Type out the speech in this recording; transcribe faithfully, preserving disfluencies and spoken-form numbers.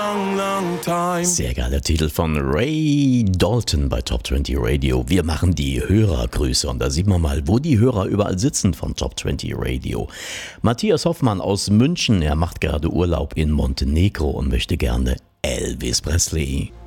Sehr geiler Titel von Ray Dalton bei Top zwanzig Radio. Wir machen die Hörergrüße und da sieht man mal, wo die Hörer überall sitzen von Top zwanzig Radio. Matthias Hoffmann aus München, er macht gerade Urlaub in Montenegro und möchte gerne Elvis Presley.